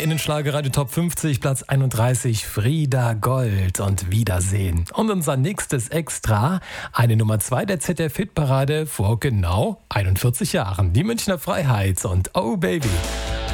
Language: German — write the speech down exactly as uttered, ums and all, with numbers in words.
in den Schlagerradio Top fünfzig, Platz einunddreißig, Frieda Gold und Wiedersehen. Und unser nächstes Extra, eine Nummer zwei der Z D F-Hitparade vor genau einundvierzig Jahren. Die Münchner Freiheit und Oh Baby.